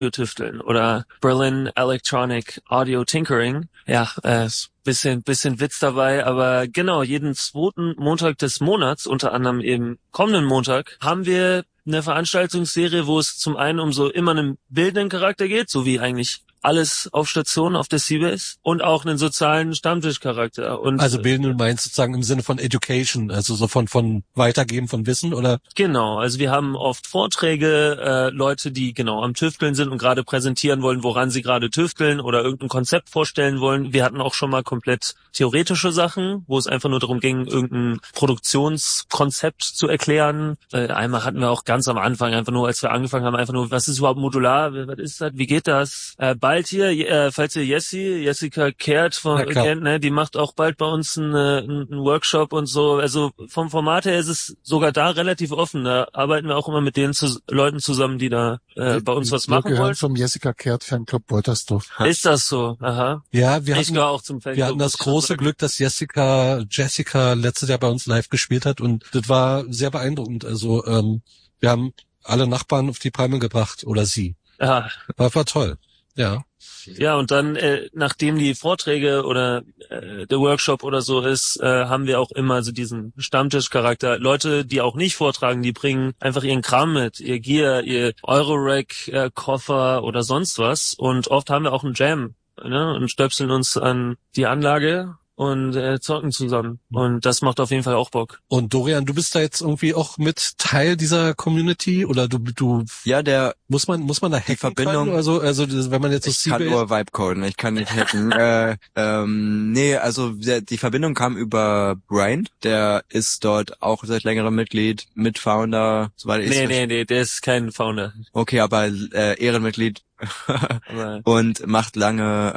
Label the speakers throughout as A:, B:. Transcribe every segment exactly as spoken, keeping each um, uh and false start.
A: tüfteln oder Berlin Electronic Audio Tinkering. Ja, äh, bisschen bisschen Witz dabei, aber genau, jeden zweiten Montag des Monats, unter anderem eben kommenden Montag, haben wir eine Veranstaltungsserie, wo es zum einen um so immer einen bildenden Charakter geht, so wie eigentlich alles auf Station auf der Seabase, und auch einen sozialen Stammtischcharakter. Und
B: also bildend meinst sozusagen im Sinne von Education, also so von von Weitergeben von Wissen, oder?
A: Genau, also wir haben oft Vorträge, äh, Leute, die genau am Tüfteln sind und gerade präsentieren wollen, woran sie gerade tüfteln oder irgendein Konzept vorstellen wollen. Wir hatten auch schon mal komplett theoretische Sachen, wo es einfach nur darum ging, irgendein Produktionskonzept zu erklären. Äh, einmal hatten wir auch ganz am Anfang, einfach nur, als wir angefangen haben, einfach nur, was ist überhaupt modular, was ist das, wie geht das? Äh, bald hier, äh, falls ihr Jessie, Jessica Kehrt von, ja, kennt, ne, die macht auch bald bei uns einen, einen Workshop und so. Also vom Format her ist es sogar da relativ offen. Da arbeiten wir auch immer mit den zu, Leuten zusammen, die da äh, bei uns was machen wollen. Wir gehören
C: zum Jessica Kehrt Fanclub Woltersdorf.
A: Ist das so? Aha.
B: Ja, wir hatten,
A: ich auch zum Fanclub.
B: Wir hatten das große Glück, dass Jessica, Jessica letztes Jahr bei uns live gespielt hat, und das war sehr beeindruckend. Also ähm, wir haben alle Nachbarn auf die Palme gebracht, oder sie.
A: Ja.
B: War, war toll. Ja.
A: Ja, und dann, äh, nachdem die Vorträge oder äh, der Workshop oder so ist, äh, haben wir auch immer so diesen Stammtischcharakter. Leute, die auch nicht vortragen, die bringen einfach ihren Kram mit, ihr Gear, ihr Eurorack, äh, Koffer oder sonst was. Und oft haben wir auch einen Jam, ne, und stöpseln uns an die Anlage und äh, zocken zusammen. Und das macht auf jeden Fall auch Bock.
B: Und Dorian, du bist da jetzt irgendwie auch mit Teil dieser Community, oder du du
D: ja, der
B: muss man muss man da hacken
D: die Verbindung
B: können? Also also wenn man jetzt
D: ich kann nur Vibe coden, ich kann nicht hacken. äh, ähm, nee, also der, die Verbindung kam über Brian, der ist dort auch seit längerem Mitglied, Mitfounder, soweit ich
A: Nee, nee, nee, der ist kein Founder.
D: Okay, aber äh, Ehrenmitglied. Und macht lange,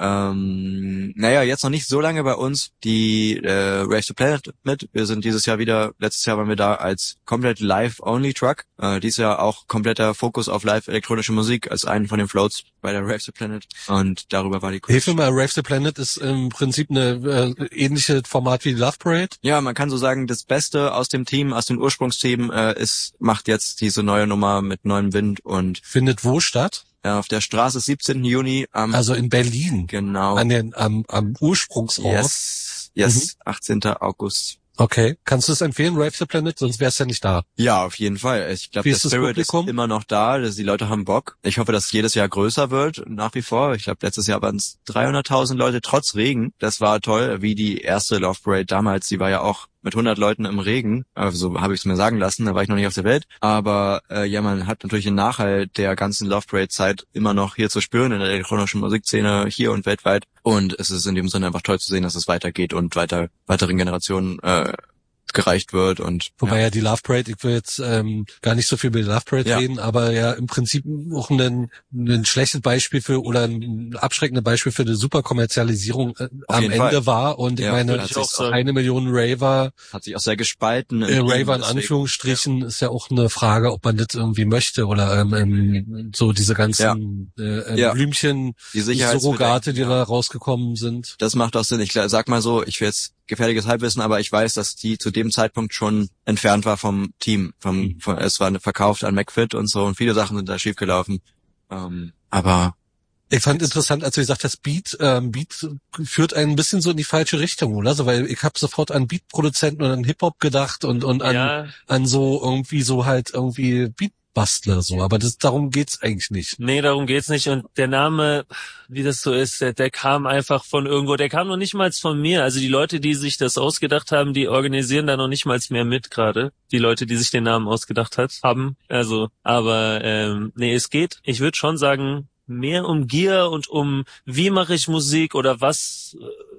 D: ähm, naja, jetzt noch nicht so lange bei uns die äh, Race to Planet mit. Wir sind dieses Jahr wieder, letztes Jahr waren wir da als komplett Live-Only-Truck. Äh, dieses Jahr auch kompletter Fokus auf live-elektronische Musik als einen von den Floats bei der Race to Planet. Und darüber war die Kunst.
B: Hilf mir mal, Race to Planet ist im Prinzip eine äh, ähnliche Format wie Love Parade?
D: Ja, man kann so sagen, das Beste aus dem Team, aus dem Ursprungsteam äh, ist, macht jetzt diese neue Nummer mit neuem Wind und
B: findet wo statt?
D: Ja, auf der Straße siebzehnten Juni am
B: also in Berlin.
D: Genau.
B: An den am am Ursprungsort.
D: Yes. Yes, mhm. achtzehnten August.
B: Okay, kannst du es empfehlen, Rave the Planet? Sonst wär's ja nicht da.
D: Ja, auf jeden Fall. Ich glaube, der Spirit ist immer noch da. Die Leute haben Bock. Ich hoffe, dass es jedes Jahr größer wird, nach wie vor. Ich glaube, letztes Jahr waren es dreihunderttausend Leute, trotz Regen. Das war toll, wie die erste Love Parade damals. Die war ja auch mit hundert Leuten im Regen. So habe ich es mir sagen lassen, da war ich noch nicht auf der Welt. Aber äh, ja, man hat natürlich den Nachhall der ganzen Love Parade-Zeit immer noch hier zu spüren in der elektronischen Musikszene, hier und weltweit. Und es ist in dem Sinne einfach toll zu sehen, dass es weitergeht und weiter weiteren Generationen äh, gereicht wird. Und
B: wobei
D: ja.
B: ja die Love Parade, ich will jetzt ähm, gar nicht so viel über die Love Parade ja. reden, aber ja im Prinzip auch ein, ein schlechtes Beispiel für oder ein abschreckendes Beispiel für eine super Kommerzialisierung äh, am Ende Fall. war. Und ich ja, meine,
D: hat sich auch
B: eine Million Raver
D: hat sich auch sehr gespalten.
B: Äh, Raver in Anführungsstrichen ja. ist ja auch eine Frage, ob man das irgendwie möchte oder ähm, so diese ganzen ja. äh,
D: ja.
B: Blümchen,
D: die
B: Surrogate, die
D: ja.
B: da rausgekommen sind.
D: Das macht auch Sinn. Ich sag mal so, ich will jetzt gefährliches Halbwissen, aber ich weiß, dass die zu dem Zeitpunkt schon entfernt war vom Team. Vom, vom es war verkauft an McFit und so und viele Sachen sind da schiefgelaufen. Ähm, aber
B: ich fand interessant, als du gesagt hast, Beat, ähm, Beat führt ein bisschen so in die falsche Richtung, oder? So, weil ich habe sofort an Beat-Produzenten und an Hip-Hop gedacht und und an
A: ja.
B: an so irgendwie so halt irgendwie Beat Bastler so, aber das darum geht's eigentlich nicht.
A: Nee, darum geht's nicht und der Name, wie das so ist, der, der kam einfach von irgendwo, der kam noch nicht mal von mir, also die Leute, die sich das ausgedacht haben, die organisieren da noch nicht mal mehr mit gerade, die Leute, die sich den Namen ausgedacht hat, haben, also, aber ähm, nee, es geht, ich würde schon sagen, mehr um Gear und um wie mache ich Musik oder was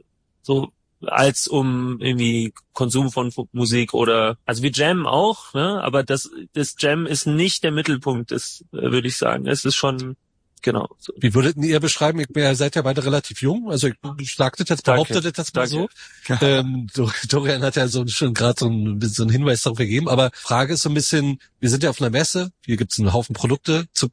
A: so als um irgendwie Konsum von Musik oder, also wir jammen auch, ne, aber das, das Jam ist nicht der Mittelpunkt, das würde ich sagen. Es ist schon, genau. So.
B: Wie würdet ihr beschreiben, ihr seid ja beide relativ jung, also ich sag das jetzt, behaupte das jetzt mal so. ähm, Dorian hat ja so schon gerade so ein so einen Hinweis darauf gegeben, aber Frage ist so ein bisschen, wir sind ja auf einer Messe, hier gibt's einen Haufen Produkte zu
D: ja.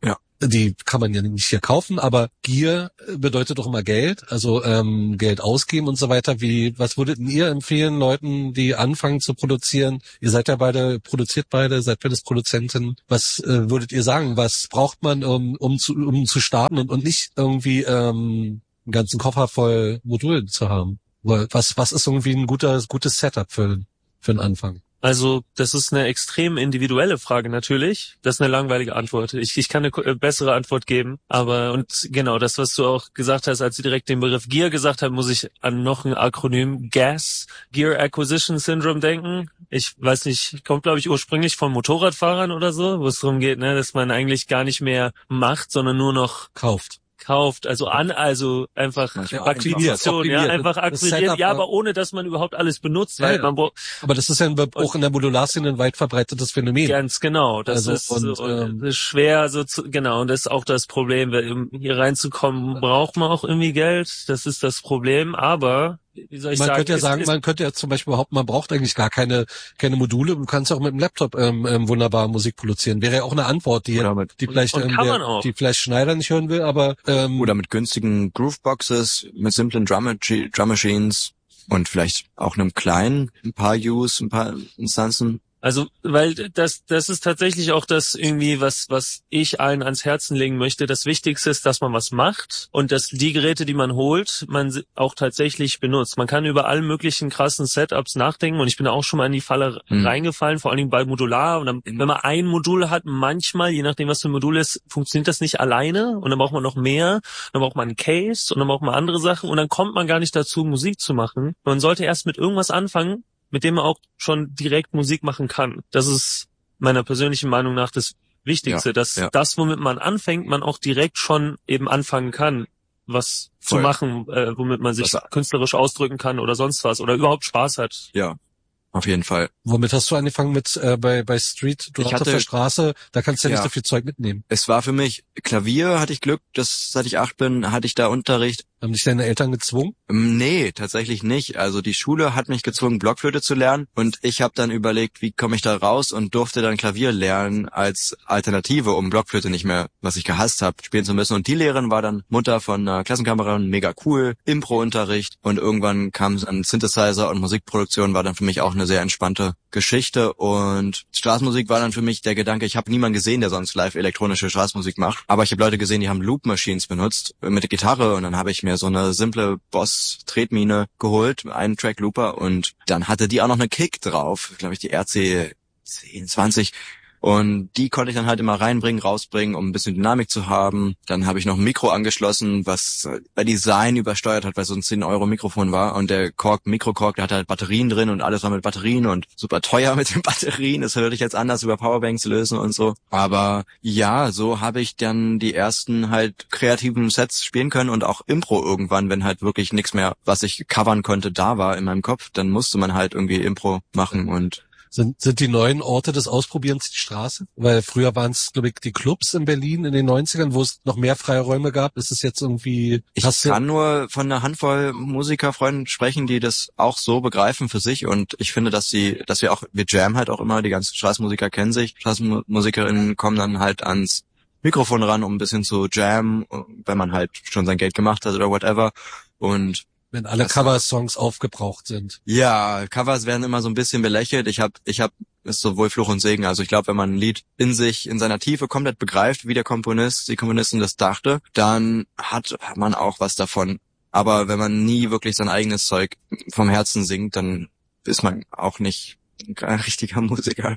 B: die kann man ja nicht hier kaufen, aber Gier bedeutet doch immer Geld, also ähm, Geld ausgeben und so weiter. Wie, was würdet ihr empfehlen Leuten, die anfangen zu produzieren? Ihr seid ja beide, produziert beide, seid beides Produzenten. Was äh, würdet ihr sagen? Was braucht man, um um zu um zu starten und und nicht irgendwie ähm, einen ganzen Koffer voll Modulen zu haben? Was was ist irgendwie ein guter gutes Setup für für den Anfang?
A: Also, das ist eine extrem individuelle Frage natürlich. Das ist eine langweilige Antwort. Ich, ich kann eine bessere Antwort geben. Aber, und genau, das, was du auch gesagt hast, als du direkt den Begriff Gear gesagt hast, muss ich an noch ein Akronym G A S, Gear Acquisition Syndrome, denken. Ich weiß nicht, kommt, glaube ich, ursprünglich von Motorradfahrern oder so, wo es darum geht, ne, dass man eigentlich gar nicht mehr macht, sondern nur noch
B: kauft.
A: kauft, also an, also einfach
B: akquiriert,
A: ja, einfach akquiriert, ja, aber ohne, dass man überhaupt alles benutzt, weil
B: ja,
A: man
B: aber das ist ja auch in der Modularszene ein weit verbreitetes Phänomen.
A: Ganz genau, das
B: also,
A: ist,
B: und,
A: so,
B: ähm,
A: das ist schwer, so zu, genau, und das ist auch das Problem, um hier reinzukommen, braucht man auch irgendwie Geld, das ist das Problem, aber wie soll ich
B: man
A: sagen,
B: könnte ja
A: ist,
B: sagen,
A: ist,
B: man könnte ja zum Beispiel behaupten, man braucht eigentlich gar keine keine Module. Du kannst auch mit dem Laptop ähm, ähm, wunderbar Musik produzieren. Wäre ja auch eine Antwort, die
D: mit,
B: die vielleicht
A: und, und
B: ähm,
A: kann
B: der,
A: man auch.
B: die vielleicht Schneider nicht hören will, aber ähm,
D: oder mit günstigen Grooveboxes, mit simplen Drum, Drum Machines und vielleicht auch einem kleinen, ein paar Use, ein paar Instanzen.
A: Also, weil das, das ist tatsächlich auch das irgendwie, was, was ich allen ans Herzen legen möchte. Das Wichtigste ist, dass man was macht und dass die Geräte, die man holt, man auch tatsächlich benutzt. Man kann über alle möglichen krassen Setups nachdenken und ich bin auch schon mal in die Falle hm. reingefallen, vor allen Dingen bei Modular. Und dann, wenn man ein Modul hat, manchmal, je nachdem, was für ein Modul ist, funktioniert das nicht alleine und dann braucht man noch mehr. Dann braucht man einen Case und dann braucht man andere Sachen und dann kommt man gar nicht dazu, Musik zu machen. Man sollte erst mit irgendwas anfangen, mit dem man auch schon direkt Musik machen kann. Das ist meiner persönlichen Meinung nach das Wichtigste, ja, dass ja. das, womit man anfängt, man auch direkt schon eben anfangen kann, was Voll. zu machen, äh, womit man sich was künstlerisch ausdrücken kann oder sonst was oder überhaupt Spaß hat.
D: Ja, auf jeden Fall.
B: Womit hast du angefangen mit äh, bei bei Street? Du hast auf der Straße, da kannst du ja, ja nicht so viel Zeug mitnehmen.
D: Es war für mich Klavier, hatte ich Glück, dass seit ich acht bin, hatte ich da Unterricht.
B: Haben dich deine Eltern gezwungen?
D: Nee, tatsächlich nicht. Also die Schule hat mich gezwungen, Blockflöte zu lernen und ich habe dann überlegt, wie komme ich da raus und durfte dann Klavier lernen als Alternative, um Blockflöte nicht mehr, was ich gehasst habe, spielen zu müssen. Und die Lehrerin war dann Mutter von einer Klassenkameradin, mega cool, Impro-Unterricht und irgendwann kam es an Synthesizer und Musikproduktion, war dann für mich auch eine sehr entspannte Geschichte und Straßenmusik war dann für mich der Gedanke, ich habe niemanden gesehen, der sonst live elektronische Straßenmusik macht, aber ich habe Leute gesehen, die haben Loop-Machines benutzt mit der Gitarre und dann habe ich mir so eine simple Boss-Tretmine geholt, einen Track-Looper und dann hatte die auch noch eine Kick drauf, glaube ich die R C zehn, zwanzig und die konnte ich dann halt immer reinbringen, rausbringen, um ein bisschen Dynamik zu haben. Dann habe ich noch ein Mikro angeschlossen, was bei Design übersteuert hat, weil so ein zehn Euro Mikrofon war und der Korg, Mikrokorg, der hatte halt Batterien drin und alles war mit Batterien und super teuer mit den Batterien. Das würde ich jetzt anders über Powerbanks lösen und so. Aber ja, so habe ich dann die ersten halt kreativen Sets spielen können und auch Impro irgendwann, wenn halt wirklich nichts mehr, was ich covern konnte, da war in meinem Kopf, dann musste man halt irgendwie Impro machen und
B: Sind, sind die neuen Orte des Ausprobierens die Straße? Weil früher waren es, glaube ich, die Clubs in Berlin in den neunzigern, wo es noch mehr freie Räume gab. Ist es jetzt irgendwie...
D: Ich kann nur von einer Handvoll Musikerfreunden sprechen, die das auch so begreifen für sich. Und ich finde, dass sie, dass wir auch, wir jammen halt auch immer, die ganzen Straßenmusiker kennen sich. Straßenmusikerinnen kommen dann halt ans Mikrofon ran, um ein bisschen zu jammen, wenn man halt schon sein Geld gemacht hat oder whatever. Und
B: wenn alle Cover-Songs aufgebraucht sind.
D: Ja, Covers werden immer so ein bisschen belächelt. Ich habe, ich habe, ist sowohl Fluch und Segen. Also ich glaube, wenn man ein Lied in sich, in seiner Tiefe komplett begreift, wie der Komponist, die Komponistin das dachte, dann hat man auch was davon. Aber wenn man nie wirklich sein eigenes Zeug vom Herzen singt, dann ist man auch nicht ein richtiger Musiker.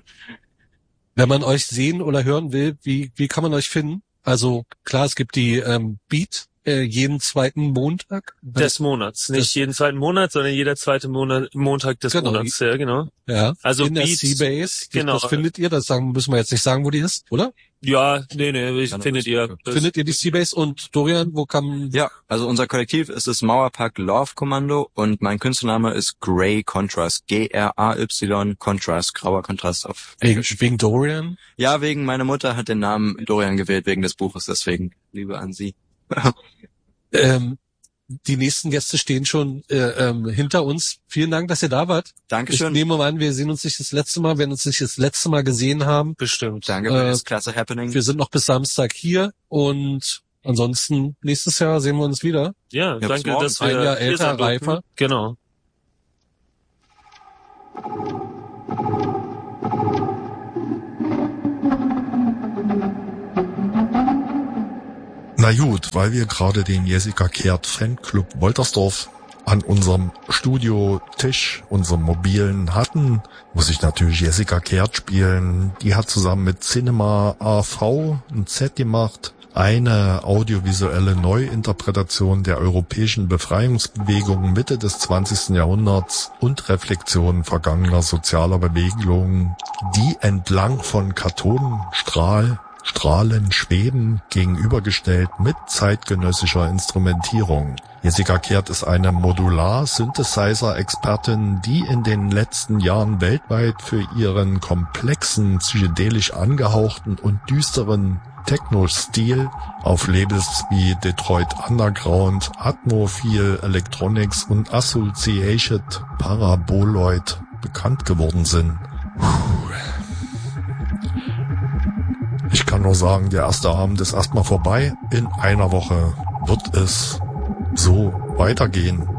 B: Wenn man euch sehen oder hören will, wie, wie kann man euch finden? Also klar, es gibt die ähm, Beat, Äh, jeden zweiten Montag?
A: Des Monats. Nicht des jeden zweiten Monat, sondern jeder zweite Monat, Montag des
B: genau.
A: Monats. Ja, genau.
B: Ja.
A: Also
B: in der Seabase.
A: Genau.
B: Das findet ihr, das sagen, müssen wir jetzt nicht sagen, wo die ist, oder?
A: Ja, nee, nee, findet ihr.
B: Findet ihr die Seabase und Dorian, wo kann...
D: Ja, also unser Kollektiv ist das Mauerpark Love Kommando und mein Künstlername ist Grey Contrast. G R A Y Contrast, grauer Kontrast auf
B: Englisch. Wegen, wegen Dorian?
D: Ja, wegen, meine Mutter hat den Namen Dorian gewählt wegen des Buches, deswegen Liebe an sie.
B: ähm, die nächsten Gäste stehen schon äh, ähm, hinter uns. Vielen Dank, dass ihr da wart.
D: Dankeschön.
B: Ich nehme mal an, wir sehen uns nicht das letzte Mal, wenn uns nicht das letzte Mal gesehen haben.
A: Bestimmt.
D: Danke für äh, das klasse Happening.
B: Wir sind noch bis Samstag hier und ansonsten nächstes Jahr sehen wir uns wieder.
A: Ja,
D: ja
A: danke, dass wir
B: ein Jahr älter, reifer.
A: Genau.
E: Na gut, weil wir gerade den Jessica Kehrt Fanclub Woltersdorf an unserem Studiotisch, unserem mobilen hatten, muss ich natürlich Jessica Kehrt spielen. Die hat zusammen mit Cinema A V ein Set gemacht. Eine audiovisuelle Neuinterpretation der europäischen Befreiungsbewegung Mitte des zwanzigsten Jahrhunderts und Reflexionen vergangener sozialer Bewegungen, die entlang von Kathodenstrahl Strahlen schweben, gegenübergestellt mit zeitgenössischer Instrumentierung. Jessica Kehrt ist eine Modular-Synthesizer-Expertin, die in den letzten Jahren weltweit für ihren komplexen, psychedelisch angehauchten und düsteren Techno-Stil auf Labels wie Detroit Underground, Atmophile Electronics und Associated Paraboloid bekannt geworden sind. Ich kann nur sagen, der erste Abend ist erstmal vorbei. In einer Woche wird es so weitergehen.